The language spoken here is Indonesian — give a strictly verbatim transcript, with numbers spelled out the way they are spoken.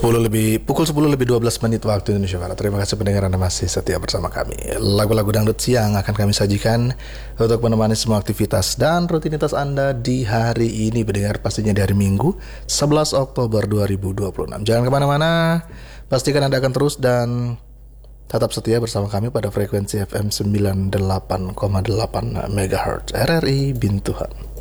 sepuluh lebih pukul sepuluh lebih dua belas menit waktu Indonesia Barat. Terima kasih pendengar Anda masih setia bersama kami. Lagu-lagu dangdut siang akan kami sajikan untuk menemani semua aktivitas dan rutinitas Anda di hari ini, pendengar, pastinya di hari Minggu sebelas Oktober dua ribu dua puluh enam. Jangan kemana-mana, pastikan Anda akan terus dan tetap setia bersama kami pada frekuensi F M sembilan puluh delapan koma delapan megahertz R R I Bintuhan.